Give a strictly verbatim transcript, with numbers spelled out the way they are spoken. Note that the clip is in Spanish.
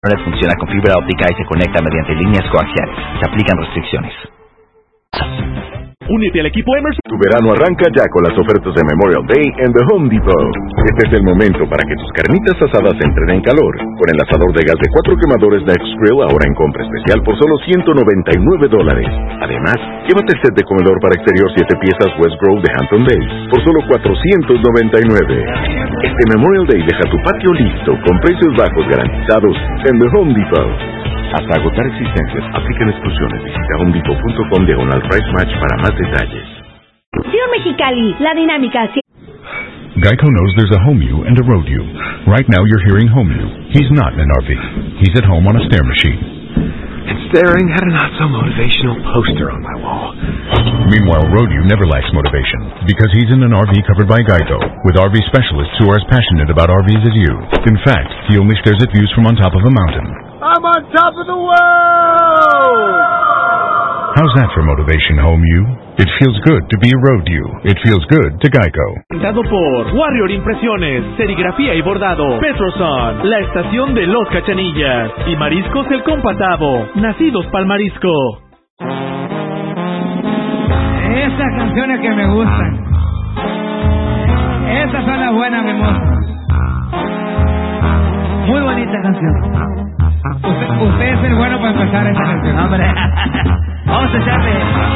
Internet funciona con fibra óptica y se conecta mediante líneas coaxiales. Se aplican restricciones. Únete al equipo Emerson. Tu verano arranca ya con las ofertas de Memorial Day en The Home Depot. Este es el momento para que tus carnitas asadas entren en calor. Con el asador de gas de cuatro quemadores Next Grill ahora en compra especial por solo ciento noventa y nueve dólares. Además, llévate el set de comedor para exterior siete piezas West Grove de Hampton Bays por solo cuatrocientos noventa y nueve. Este Memorial Day deja tu patio listo con precios bajos garantizados en The Home Depot. Hasta agotar existencias, aplican exclusiones. Visita homedepot.com diagonal price match para más detalles. Río Mexicali, la dinámica. Geico knows there's a home you and a road you. Right now you're hearing home you. He's not in an R V. He's at home on a stair machine. And staring at a not-so-motivational poster on my wall. Meanwhile, road you never lacks motivation because he's in an R V covered by Geico with R V specialists who are as passionate about R Vs as you. In fact, he only stares at views from on top of a mountain. I'm on top of the world! How's that for motivation, home you? It feels good to be a road you. It feels good to Geico. Presentado por Warrior Impresiones, serigrafía y bordado. Petroson, la estación de los Cachanillas. Y Mariscos El Compatavo, nacidos pa'l marisco. Esas canciones que me gustan. Esas son las buenas, mi amor. Muy bonita canción. Usted, usted es el bueno para empezar esta canción. Hombre, vamos a echarle.